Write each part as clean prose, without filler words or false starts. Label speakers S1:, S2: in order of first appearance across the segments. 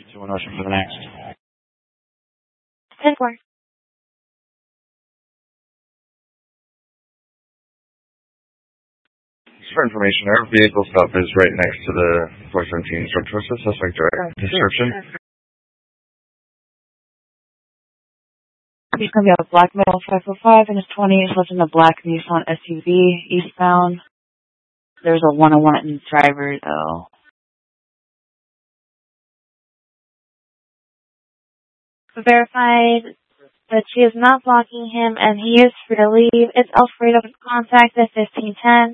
S1: 2-1 motion for the next.
S2: 10-4.
S1: For information, our vehicle stop is right next to the 417 drug sources. Suspect direct description.
S2: He's going to be on a black metal 505 in his 20s, lives in a black Nissan SUV, eastbound. There's a 101 in the driver, though. Verified that she is not blocking him and he is free to leave. It's Alfredo with contact at 1510.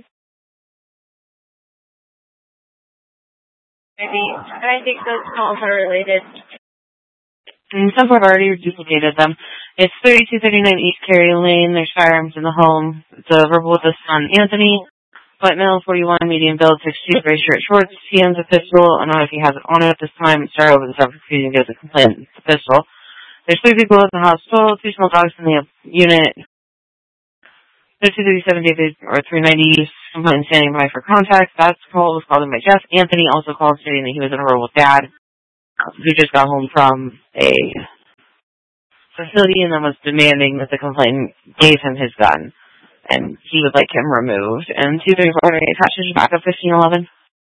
S2: Maybe, I think those calls are related. Some have already duplicated them. It's 3239 East Cary Lane. There's firearms in the home. It's a verbal with his son, Anthony. White male, 41, medium build, 6'2", gray shirt, shorts. He owns a pistol. I don't know if he has it on it at this time. Sorry over the subconfusion, gives a complaint. It's a pistol. There's 3 people in the hospital, 2 small dogs in the unit. There's 237 David or 390 complaint standing by for contact. That call was called in by Jeff. Anthony also called stating that he was in a row with Dad, who just got home from a facility and then was demanding that the complainant gave him his gun. And he would like him removed. And 234 attaches back up 1511.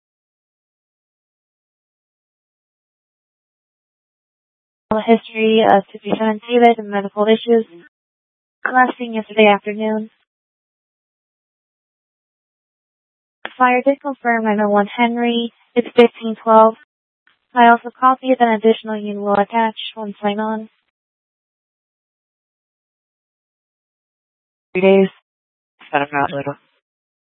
S2: History of 57 David and medical issues. Last seen yesterday afternoon. Fire did confirm 901 Henry. It's 1512. I also copied an additional unit will attach one sign on. 3 days. Set up out later.